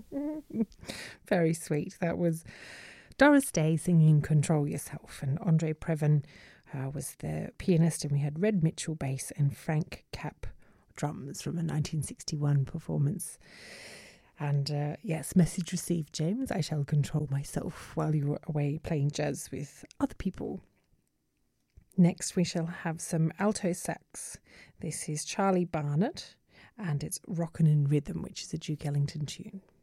Very sweet. That was Doris Day singing Control Yourself, and Andre Previn was the pianist, and we had Red Mitchell bass and Frank Capp drums from a 1961 performance. And yes, message received, James. I shall control myself while you were away playing jazz with other people. Next, we shall have some alto sax. This is Charlie Barnett, and it's Rockin' in Rhythm, which is a Duke Ellington tune.